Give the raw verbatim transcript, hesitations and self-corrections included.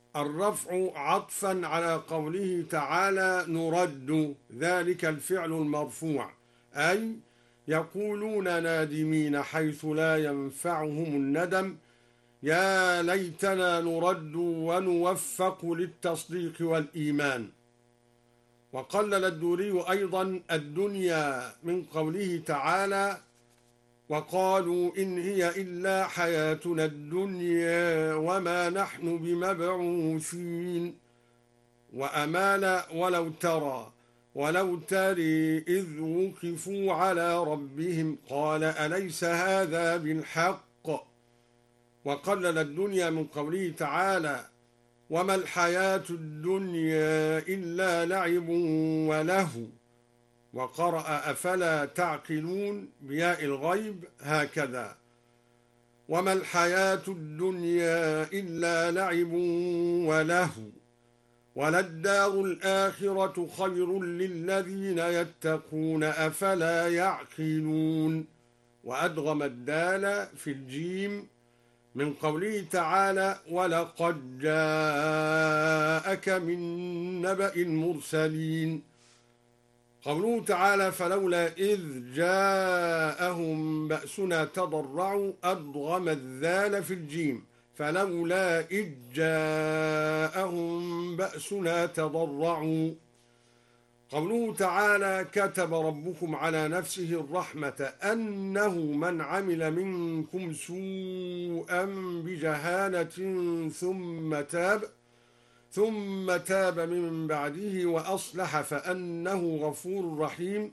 الرفع عطفا على قوله تعالى نرد، ذلك الفعل المرفوع، أي يقولون نادمين حيث لا ينفعهم الندم يا ليتنا نرد ونوفق للتصديق والإيمان. وقلل الدوري أيضا الدنيا من قوله تعالى وقالوا إن هي إلا حياتنا الدنيا وما نحن بمبعوثين. وأمال ولو ترى ولو تري إذ وقفوا على ربهم قال أليس هذا بالحق. وقلل الدنيا من قوله تعالى وما الحياة الدنيا إلا لعب ولهو. وقرأ أفلا تعقلون بياء الغيب هكذا وما الحياة الدنيا إلا لعب ولهو وللدار الآخرة خير للذين يتقون أفلا يعقلون. وأدغم الدال في الجيم من قوله تعالى ولقد جاءك من نبأ المرسلين. قوله تعالى فلولا إذ جاءهم بأسنا تضرعوا أدغم الذال في الجيم فلولا إذ جاءهم بأسنا تضرعوا. قوله تعالى كتب ربكم على نفسه الرحمة أنه من عمل منكم سوءا بجهالة ثم تاب ثم تاب من بعده وأصلح فأنه غفور رحيم.